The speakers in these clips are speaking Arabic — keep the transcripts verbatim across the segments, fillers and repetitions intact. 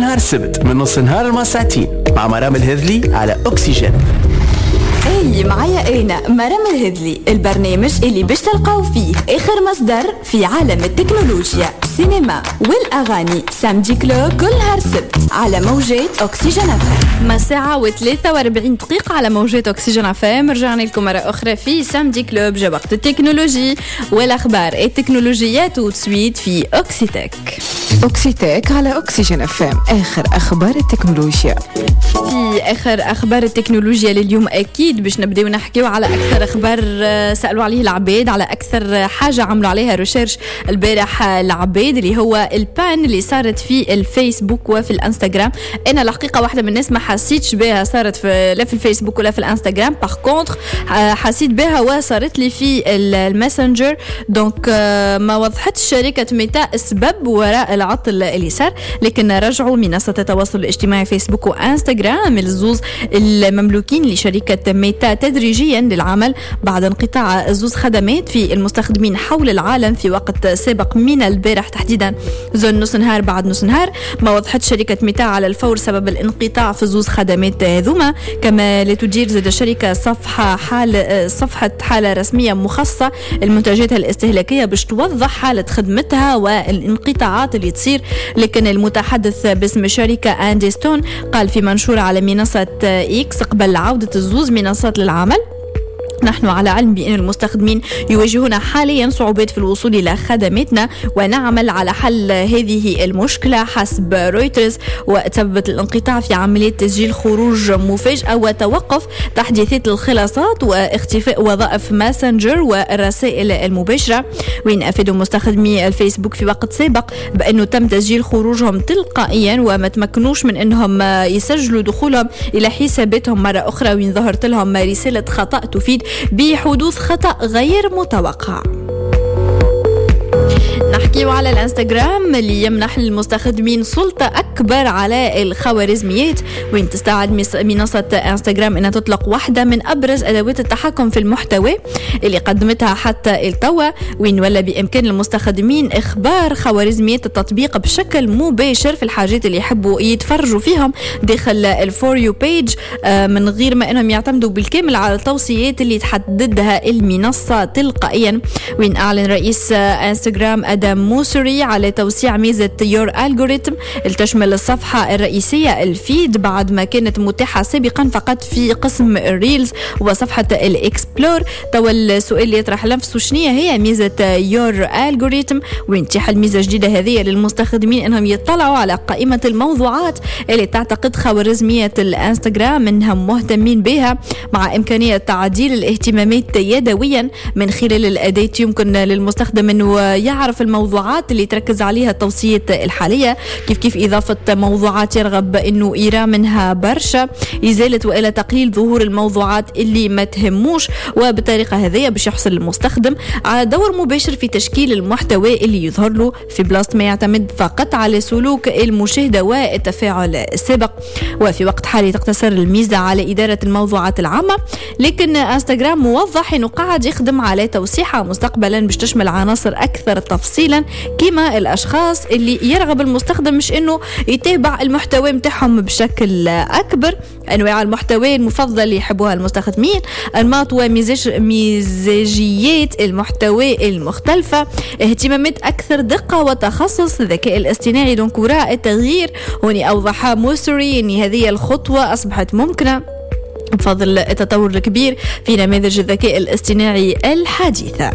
نهار السبت من نص نهار لما ساعتين مع مرام الهذلي على أكسجين. اي معايا انا مرام الهذلي، البرنامج اللي باش تلقاو فيه اخر مصدر في عالم التكنولوجيا، السينما والاغاني. سامدي كلوب كل نهار سبت على موجات أكسجين اف ام. ما ساعة وثلاثة واربعين دقيقة على موجات أكسجين اف ام. رجعنا لكم مرة أخرى في سامدي كلوب، جا وقت التكنولوجي والأخبار التكنولوجيات وتسويت في أوكسيتك. أوكسيتك على أكسجين اف ام، آخر أخبار التكنولوجيا. في آخر أخبار التكنولوجيا لليوم أكيد باش نبداو نحكيو على أكثر أخبار سألوا عليه العباد، على أكثر حاجة عملوا عليها ريسيرش البارح العباد، اللي هو البان اللي صارت في الفيسبوك وفي الانستغرام. أنا الحقيقة واحدة من الناس ما حسيتش بها صارت في لا في الفيسبوك ولا في الانستغرام، باغ كونتر حسيت بها وصارت لي في الماسنجر. دونك ما وضحتش شركة ميتا السبب وراء العطل اللي صار، لكن رجعوا منصة التواصل الاجتماعي فيسبوك وانستغرام الزوز المملوكين لشركة ميتا تدريجيا للعمل بعد انقطاع زوز خدمات في المستخدمين حول العالم في وقت سابق من البارح تحديدا زون نص نهار بعد نص نهار. ما وضحت شركة ميتا على الفور سبب الانقطاع في زوز خدمات هذوما، كما لتدير زاد الشركة صفحة حال صفحة حالة رسمية مخصصة المنتجات الاستهلاكية باش توضح حالة خدمتها والانقطاعات اللي تصير. لكن المتحدث باسم الشركة أندي ستون قال في منشور على منصة إكس قبل عودة الزوز منصات للعمل: نحن على علم بأن المستخدمين يواجهون حاليا صعوبات في الوصول إلى خدماتنا، ونعمل على حل هذه المشكلة حسب رويترز. وتسببت الانقطاع في عملية تسجيل خروج مفاجئة وتوقف تحديثات الخلاصات واختفاء وظائف ماسنجر والرسائل المباشرة. وين أفادوا مستخدمي الفيسبوك في وقت سابق بأنه تم تسجيل خروجهم تلقائيا وما تمكنوش من أنهم يسجلوا دخولهم إلى حساباتهم مرة أخرى، وين ظهرت لهم رسالة خطأ تفيد بحدوث خطأ غير متوقع. نحكيو على الانستغرام اللي يمنح المستخدمين سلطة أكبر على الخوارزميات، وين تستعد منصة انستغرام أنها تطلق واحدة من أبرز أدوات التحكم في المحتوى اللي قدمتها حتى التوا، وين ولا بإمكان المستخدمين إخبار خوارزميات التطبيق بشكل مباشر في الحاجات اللي يحبوا يتفرجوا فيهم داخل الفور يو بيج، من غير ما أنهم يعتمدوا بالكامل على التوصيات اللي تحددها المنصة تلقائيا. وين أعلن رئيس انستغرام آدم موسري على توسيع ميزة يور ألغوريثم اللي تشمل الصفحة الرئيسية الفيد بعد ما كانت متاحة سابقا فقط في قسم الريلز وصفحة الإكسبلور. توا السؤال اللي يطرح نفسه: شنية هي ميزة يور ألغوريثم؟ وين تيح الميزة الجديدة هذه للمستخدمين انهم يطلعوا على قائمة الموضوعات اللي تعتقد خوارزمية الانستغرام انهم مهتمين بها، مع إمكانية تعديل الاهتمامات يدويا من خلال الأداة. يمكن للمستخدم انه يعرف الموضوعات اللي تركز عليها التوصيات الحالية، كيف كيف إضافة موضوعات يرغب إنه يرى منها برشا، إزالة وإلى تقليل ظهور الموضوعات اللي ما تهموش. وبالطريقة هذه باش يحصل المستخدم على دور مباشر في تشكيل المحتوى اللي يظهر له، في بلاصة ما يعتمد فقط على سلوك المشاهدة والتفاعل السابق. وفي وقت حالي تقتصر الميزة على إدارة الموضوعات العامة، لكن انستغرام موضح إنه قاعد يخدم على توسيعها مستقبلا باش تشمل عناصر أكثر تفصيلا، كما الأشخاص اللي يرغب المستخدم مش إنه يتابع المحتوى متاعهم بشكل أكبر، أنواع المحتوى المفضل اللي يحبوها المستخدمين، أنماط ومزاجيات المحتوى المختلفة، اهتمامات أكثر دقة وتخصص، الذكاء الاصطناعي. دونك وراء التغيير هوني أوضح موسري أن هذه الخطوة أصبحت ممكنة بفضل التطور الكبير في نماذج الذكاء الاصطناعي الحديثة.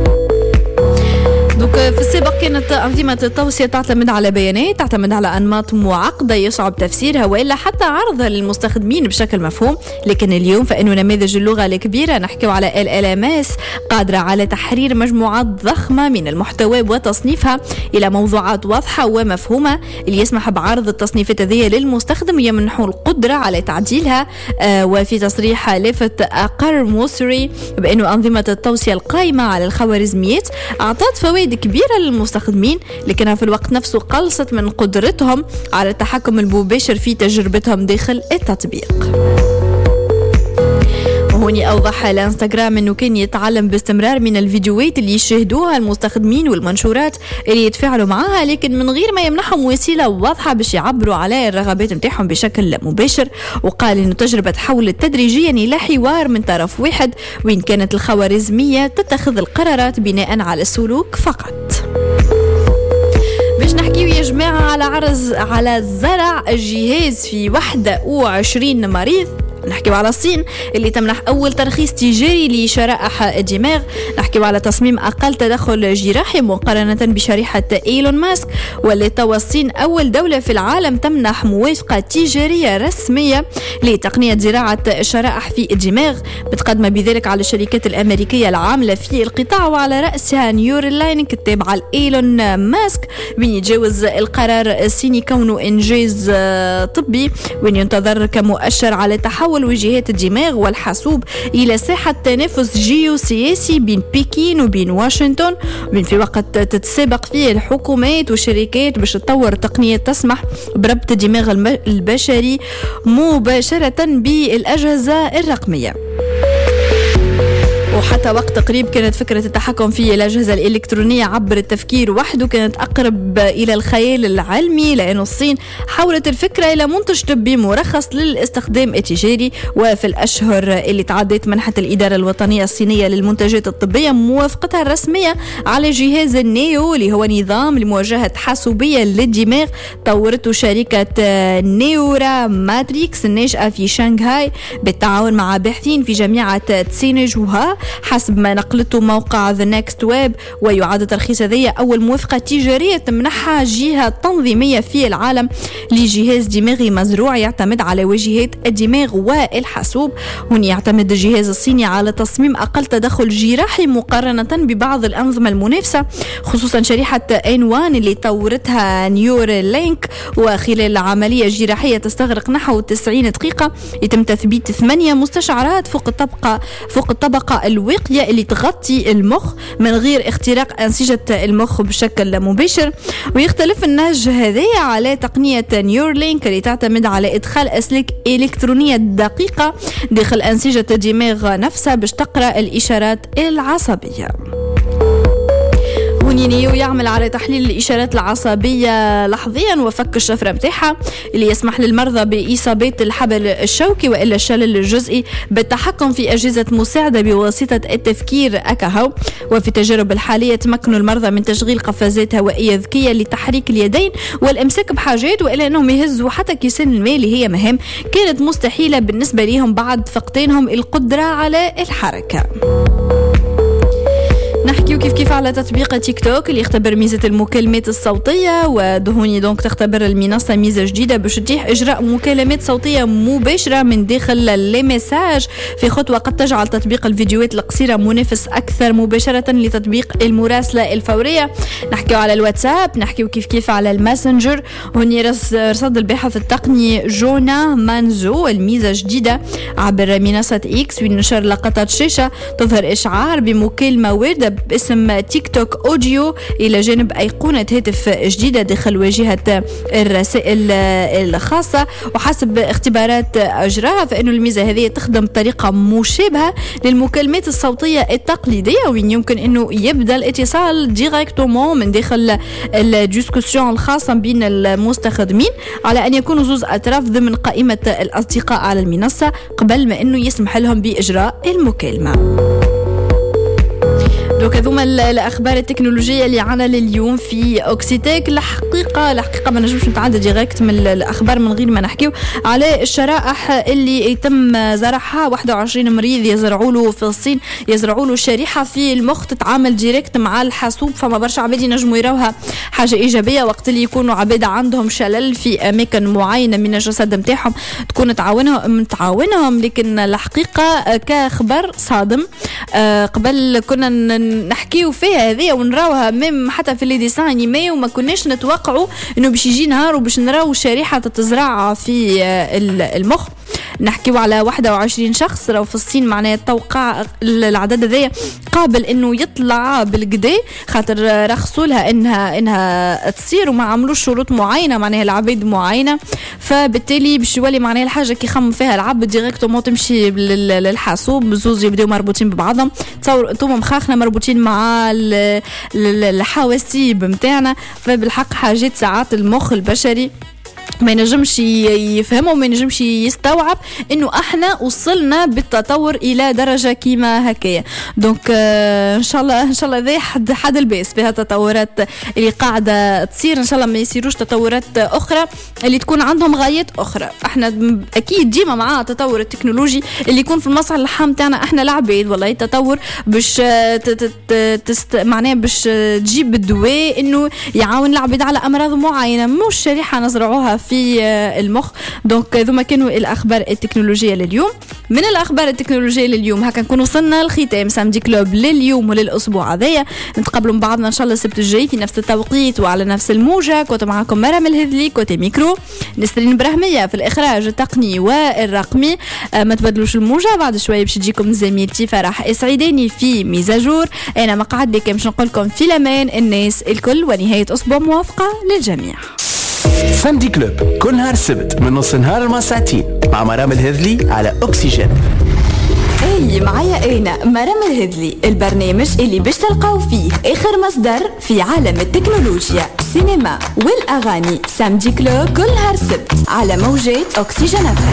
دوك في السابق كانت أنظمة التوصية تعتمد على بيانات، تعتمد على أنماط معقدة يصعب تفسيرها وإلا حتى عرضها للمستخدمين بشكل مفهوم. لكن اليوم فإنه نماذج اللغة الكبيرة، نحكي على ال إل إم إس، قادرة على تحرير مجموعات ضخمة من المحتوى وتصنيفها إلى موضوعات واضحة ومفهومة اللي يسمح بعرض التصنيفات هذه للمستخدم ويمنحه القدرة على تعديلها. آه وفي تصريح لافت أقر موسري بأنه أنظمة التوصية القائمة على الخوارزميات أعطت فوائد كبيرة للمستخدمين، لكنها في الوقت نفسه قلصت من قدرتهم على التحكم المباشر في تجربتهم داخل التطبيق. هوني أوضح الانستغرام أنه كان يتعلم باستمرار من الفيديوهات اللي يشاهدوها المستخدمين والمنشورات اللي يتفاعلوا معها، لكن من غير ما يمنحهم وسيلة واضحة باش يعبروا على الرغبات متاعهم بشكل مباشر. وقال أنه تجربة تحولت تدريجيا إلى حوار من طرف واحد وين كانت الخوارزمية تتخذ القرارات بناء على السلوك فقط. باش نحكيو يا جماعة على عرض على زرع الجهاز في واحد وعشرين مريض. نحكيو على الصين اللي تمنح أول ترخيص تجاري لشرائح الدماغ. نحكيو على تصميم أقل تدخل جراحي مقارنة بشريحة إيلون ماسك، واللي توا الصين أول دولة في العالم تمنح موافقة تجارية رسمية لتقنية زراعة الشرائح في الدماغ، بتقدم بذلك على الشركات الأمريكية العاملة في القطاع وعلى رأسها نيورالينك التابعة لإيلون ماسك، وين يتجاوز القرار الصيني كونه إنجاز طبي وين ينتظر كمؤشر على تحول وجهات الدماغ والحاسوب إلى ساحة تنافس جيوسياسي بين بكين وبين واشنطن، من في وقت تتسابق فيه الحكومات والشركات باش تطور تقنية تسمح بربط الدماغ البشري مباشرة بالأجهزة الرقمية. وحتى وقت قريب كانت فكرة التحكم في الأجهزة الإلكترونية عبر التفكير وحده كانت أقرب إلى الخيال العلمي، لأن الصين حولت الفكرة إلى منتج طبي مرخص للاستخدام التجاري. وفي الأشهر اللي تعدت منحت الإدارة الوطنية الصينية للمنتجات الطبية موافقتها الرسمية على جهاز النيو اللي هو نظام لمواجهة حاسوبية للدماغ طورته شركة نيورا ماتريكس الناشئة في شنغهاي بالتعاون مع باحثين في جامعة تسينجوها حسب ما نقلته موقع The Next Web. ويعد ترخيص هذه أول موافقة تجارية تمنحها جهة تنظيمية في العالم لجهاز دماغي مزروع يعتمد على واجهات الدماغ والحاسوب. هنا يعتمد الجهاز الصيني على تصميم أقل تدخل جراحي مقارنة ببعض الأنظمة المنافسة، خصوصا شريحة إن واحد اللي طورتها نيورالينك. وخلال العملية الجراحية تستغرق نحو تسعين دقيقة يتم تثبيت ثمانية مستشعرات فوق الطبقة فوق الطبقة الواقية اللي تغطي المخ من غير اختراق أنسجة المخ بشكل مباشر. ويختلف النهج هذا على تقنية نيورالينك اللي تعتمد على إدخال أسلاك إلكترونية دقيقة داخل أنسجة الدماغ نفسها باش تقرأ الإشارات العصبية. نيو يعمل على تحليل الإشارات العصبية لحظيا وفك الشفرة متاعها اللي يسمح للمرضى بإصابات الحبل الشوكي وإلا الشلل الجزئي بالتحكم في أجهزة مساعدة بواسطة التفكير أكاهو. وفي التجارب الحالية تمكنوا المرضى من تشغيل قفازات هوائية ذكية لتحريك اليدين والإمساك بحاجات وإلا أنهم يهزوا حتى كيسان الماء اللي هي مهام كانت مستحيلة بالنسبة لهم بعد فقدانهم القدرة على الحركة. نحكيو كيف كيف على تطبيق تيك توك اللي يختبر ميزة المكالمات الصوتية. ودهوني دونك تختبر المنصة ميزة جديدة باش تتيح إجراء مكالمات صوتية مباشرة من داخل المساج في خطوة قد تجعل تطبيق الفيديوهات القصيرة منافس أكثر مباشرة لتطبيق المراسلة الفورية. نحكيو على الواتساب، نحكيو كيف كيف على الماسنجر. هوني رصد الباحث التقني جونا مانزو الميزة جديدة عبر منصة إكس ونشر لقطات شاشة تظهر إشعار بمكالمة واردة باسم تيك توك أوديو إلى جانب أيقونة هاتف جديدة داخل واجهة الرسائل الخاصة. وحسب اختبارات أجراها فإنه الميزة هذه تخدم بطريقة مشابهة للمكالمات الصوتية التقليدية وين يمكن أنه يبدأ الاتصال ديريكتومون من داخل الديسكوسيون الخاصة بين المستخدمين على أن يكونوا زوز أطراف ضمن قائمة الأصدقاء على المنصة قبل ما أنه يسمح لهم بإجراء المكالمة. دوك هذوما الاخبار التكنولوجيه اللي عنا لليوم في اوكسيتيك. الحقيقه الحقيقه ما نجمش نتعدى ديريكت من الاخبار من غير ما نحكيو على الشرائح اللي يتم زرعها. واحد وعشرين مريض يزرعوا له في الصين يزرعوا له شريحه في المخ تتعامل ديريكت مع الحاسوب. فما برشا عباد ينجموا يراوها حاجه ايجابيه وقت اللي يكونوا عباد عندهم شلل في اماكن معينه من الجسد نتاعهم تكون تعاونهم تعاونهم. لكن الحقيقه كخبر صادم قبل كنا نحكيو فيها هذه ونراوها مم حتى في لي ديسان انيمي وما كناش نتوقعوا انه باش يجي نهار وباش نراو شريحه تتزرع في المخ. نحكيو على واحد وعشرين شخص راهو في الصين، معناها توقع العدد هذا قابل انه يطلع بالقدا، خاطر رخصوا لها انها انها تصير وما عملوش شروط معينه معناها العبيد معينه، فبالتالي باش يولي معناها الحاجه كي يخمم فيها العبد ديريكتومون تمشي للحاسوب، زوز يبداو مربوطين ببعضهم. تصور انتم مخاخنا مربوطين مع الحواسيب نتاعنا، فبالحق حاجات ساعات المخ البشري ما ينجمش يفهمه وما ينجمش يستوعب انه احنا وصلنا بالتطور الى درجه كيما هكايا. دونك آه ان شاء الله ان شاء الله ذي حد حد الباس بها التطورات اللي قاعده تصير، ان شاء الله ما يصيروش تطورات اخرى اللي تكون عندهم غايات اخرى. احنا اكيد ديما مع التطور التكنولوجي اللي يكون في المصلحه العام تاعنا احنا العباد، والله التطور باش تست معناه باش تجيب الدواء انه يعاون العباد على امراض معينه، مش شريحه نزرعوها في المخ. دونك ذوما كانوا الاخبار التكنولوجيه لليوم. من الاخبار التكنولوجيه لليوم هكا نكون وصلنا لختام سامدي كلوب لليوم وللاسبوع هذايا. نتقابلوا مع بعضنا ان شاء الله السبت الجاي في نفس التوقيت وعلى نفس الموجه. كنت معكم مرام الهذلي كوتي ميكرو، نسرين براهميه في الاخراج التقني والرقمي. ما تبدلوش الموجه، بعد شويه باش تجيكم زميلتي فرح اسعداني في ميزاجور. انا مقعد لكم باش نقول لكم في الامان الناس الكل، ونهايه اسبوع موافقه للجميع. سامدي كلوب كل نهار السبت من نص نهار لما ساعتين مع مرام الهذلي على أوكسجين. اي معايا انا مرام الهذلي، البرنامج اللي باش تلقاو فيه اخر مصدر في عالم التكنولوجيا، السينما والاغاني. سامدي كلوب كل نهار السبت على موجات أوكسجين.